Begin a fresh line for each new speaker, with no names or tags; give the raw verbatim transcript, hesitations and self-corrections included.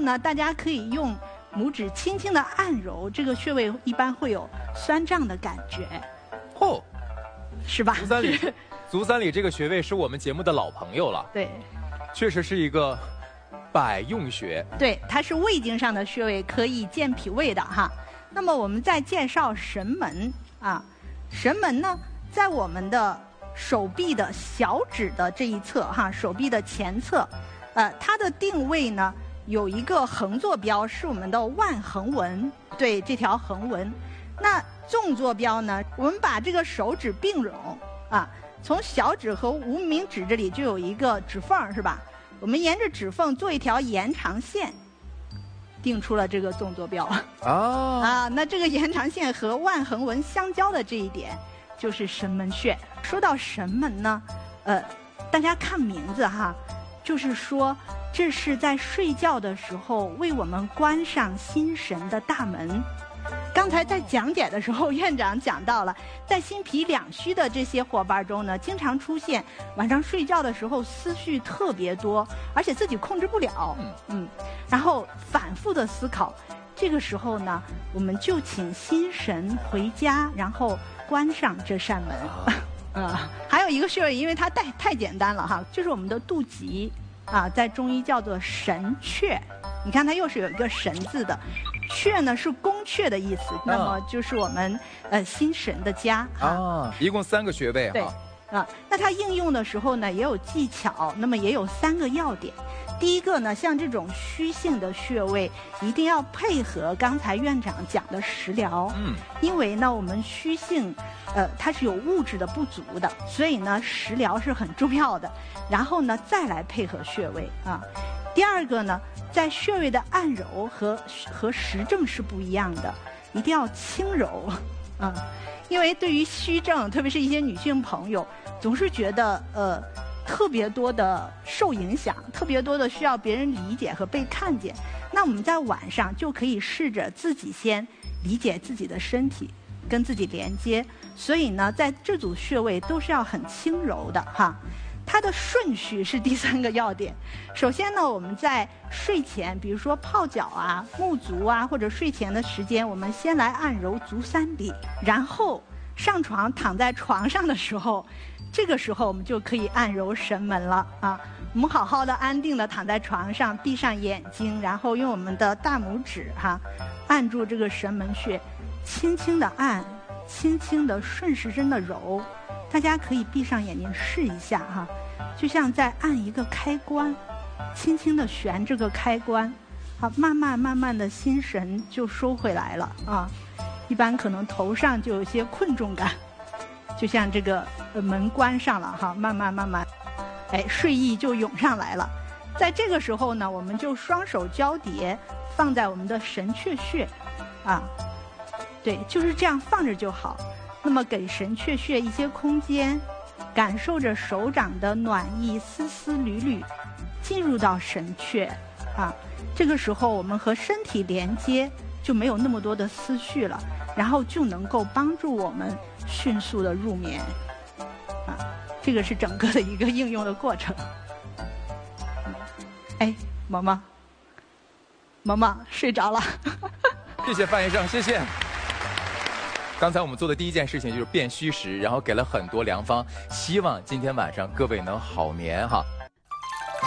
呢，大家可以用拇指轻轻的按揉这个穴位，一般会有酸胀的感觉。
嚯、哦，
是吧？
足三里，足三里这个穴位是我们节目的老朋友了。
对，
确实是一个百用穴。
对，它是胃经上的穴位，可以健脾胃的哈。那么我们再介绍神门啊，神门呢，在我们的手臂的小指的这一侧哈，手臂的前侧，呃，它的定位呢有一个横坐标，是我们的腕横纹，对，这条横纹。那纵坐标呢，我们把这个手指并拢啊，从小指和无名指这里就有一个指缝，是吧？我们沿着指缝做一条延长线，定出了这个纵坐标。
啊
啊，那这个延长线和腕横纹相交的这一点，就是神门穴。说到神门呢，呃，大家看名字哈，就是说这是在睡觉的时候为我们关上心神的大门。刚才在讲解的时候，院长讲到了，在心脾两虚的这些伙伴中呢，经常出现晚上睡觉的时候思绪特别多，而且自己控制不了，嗯，然后反复的思考。这个时候呢，我们就请心神回家，然后关上这扇门。啊，还有一个穴位，因为它太太简单了哈，就是我们的肚脐啊，在中医叫做神阙。你看它又是有一个神字的。阙呢是宫阙的意思，那么就是我们呃心神的家
啊。一共三个穴位哈。
对啊，那它应用的时候呢也有技巧，那么也有三个要点。第一个呢，像这种虚性的穴位，一定要配合刚才院长讲的食疗。嗯，因为呢我们虚性，呃它是有物质的不足的，所以呢食疗是很重要的。然后呢再来配合穴位啊。第二个呢，在穴位的按揉和和实证是不一样的，一定要轻柔啊，因为对于虚症，特别是一些女性朋友，总是觉得呃特别多的受影响，特别多的需要别人理解和被看见。那我们在晚上就可以试着自己先理解自己的身体，跟自己连接。所以呢，在这组穴位都是要很轻柔的哈。它的顺序是第三个要点。首先呢，我们在睡前，比如说泡脚啊、沐足啊，或者睡前的时间，我们先来按揉足三里，然后上床躺在床上的时候，这个时候我们就可以按揉神门了啊。我们好好的、安定的躺在床上，闭上眼睛，然后用我们的大拇指哈、啊，按住这个神门穴，轻轻的按，轻轻的顺时针的揉。大家可以闭上眼睛试一下哈，就像在按一个开关，轻轻的旋这个开关，好，慢慢慢慢的心神就收回来了啊。一般可能头上就有些困重感，就像这个门关上了哈，慢慢慢慢，哎，睡意就涌上来了。在这个时候呢，我们就双手交叠放在我们的神阙穴啊，对，就是这样放着就好。那么给神阙穴一些空间，感受着手掌的暖意丝丝缕缕进入到神阙啊。这个时候我们和身体连接，就没有那么多的思绪了，然后就能够帮助我们迅速的入眠啊。这个是整个的一个应用的过程。哎，毛毛，毛毛睡着了。
谢谢范医生，谢谢。刚才我们做的第一件事情就是辨虚实，然后给了很多良方，希望今天晚上各位能好眠哈。